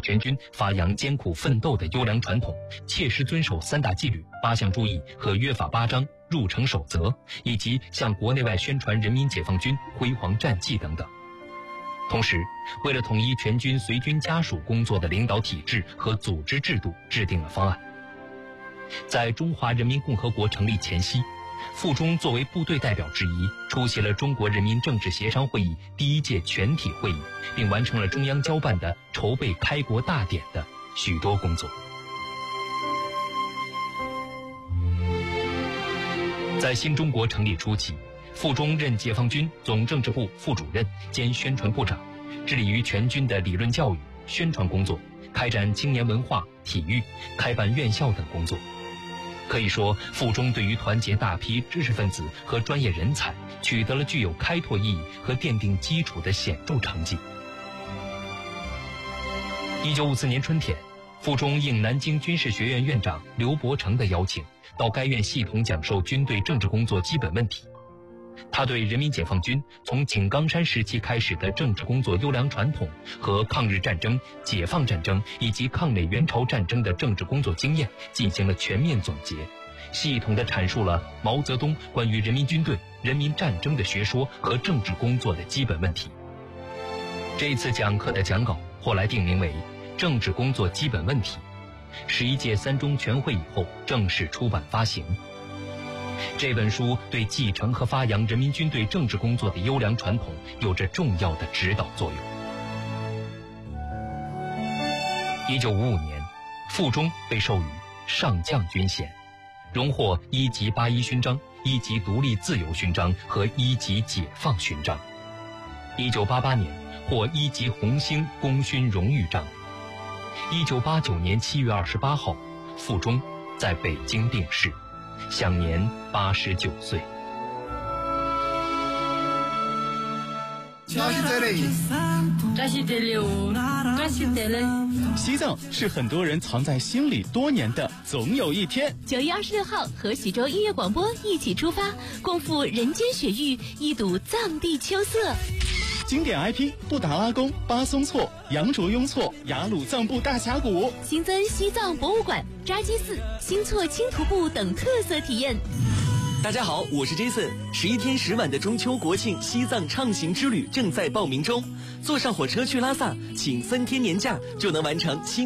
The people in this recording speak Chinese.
全军发扬艰苦奋斗的优良传统，切实遵守3大纪律、8项注意和约法8章、入城守则，以及向国内外宣传人民解放军辉煌战绩等等。同时，为了统一全军随军家属工作的领导体制和组织制度，制定了方案。在中华人民共和国成立前夕，傅忠作为部队代表之一，出席了中国人民政治协商会议第1届全体会议，并完成了中央交办的筹备开国大典的许多工作。在新中国成立初期，傅忠任解放军总政治部副主任兼宣传部长，致力于全军的理论教育、宣传工作，开展青年文化、体育，开办院校等工作。可以说，傅忠对于团结大批知识分子和专业人才，取得了具有开拓意义和奠定基础的显著成绩。1954年春天，傅忠应南京军事学院院长刘伯承的邀请，到该院系统讲授军队政治工作基本问题。他对人民解放军从井冈山时期开始的政治工作优良传统和抗日战争、解放战争以及抗美援朝战争的政治工作经验进行了全面总结，系统地阐述了毛泽东关于人民军队、人民战争的学说和政治工作的基本问题。这一次讲课的讲稿后来定名为《政治工作基本问题》，11届3中全会以后正式出版发行。这本书对继承和发扬人民军队政治工作的优良传统有着重要的指导作用。1955年，傅忠被授予上将军衔，荣获1级81勋章、1级独立自由勋章和1级解放勋章。1988年获1级红星功勋荣誉章。1989年7月28号，傅忠在北京病逝，享年89岁。 西藏是很多人藏在心里多年的总有一天。 9月26号，和徐州音乐广播一起出发，共赴人间雪域，一睹藏地秋色。 经典 IP 布达拉宫、巴松措、羊卓雍措、雅鲁藏布大峡谷， 新增西藏博物馆、扎基寺、新措轻徒步等特色体验。 大家好，我是 Jason。11天10晚的中秋国庆西藏畅行之旅正在报名中，坐上火车去拉萨，请3天年假就能完成